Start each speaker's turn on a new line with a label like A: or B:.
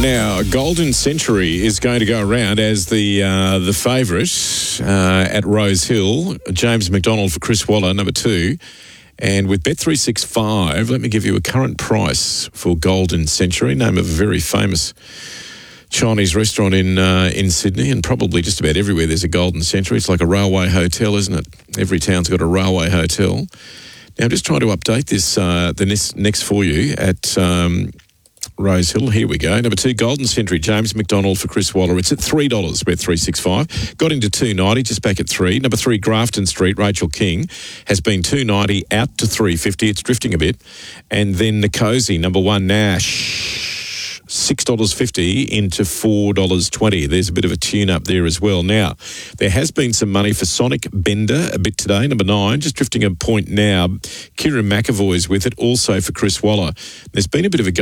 A: Now, Golden Century is going to go around as the favourite at Rose Hill. James McDonald for Chris Waller, number 2. And with Bet365, let me give you a current price for Golden Century, name of a very famous Chinese restaurant in Sydney, and probably just about everywhere there's a Golden Century. It's like a railway hotel, isn't it? Every town's got a railway hotel. Now, I'm just trying to update this the next for you at Rose Hill. Here we go. Number 2, Golden Century, James McDonald for Chris Waller. It's at $3, Bet365. Got into $2.90, just back at $3. Number 3, Grafton Street, Rachel King, has been $2.90 out to $3.50. It's drifting a bit. And then Nicosi, number 1, Nash, $6.50 into $4.20. There's a bit of a tune up there as well. Now, there has been some money for Sonic Bender a bit today, number 9, just drifting a point now. Kieran McAvoy's with it, also for Chris Waller. There's been a bit of a